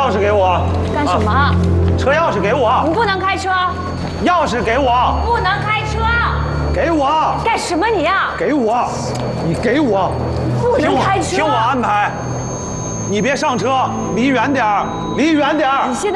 钥匙给我。 干什么？ 车钥匙给我。 你不能开车。 钥匙给我。 不能开车。 给我。 干什么你呀？ 给我。你给我。 不能开车。 听我安排。你别上车，离远点儿，离远点儿。 你现在。